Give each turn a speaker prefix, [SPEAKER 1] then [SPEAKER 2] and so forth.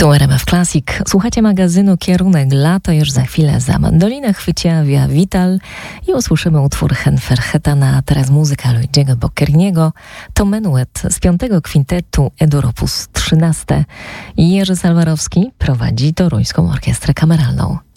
[SPEAKER 1] Tu RMF Classic. Słuchacie magazynu Kierunek Lato. Już za chwilę za mandolinę chwycia Via Vital i usłyszymy utwór Henferhetana, a teraz muzyka Luigiego Boccheriniego. To menuet z 5. kwintetu Edur op. 13. Jerzy Salwarowski prowadzi Toruńską Orkiestrę Kameralną.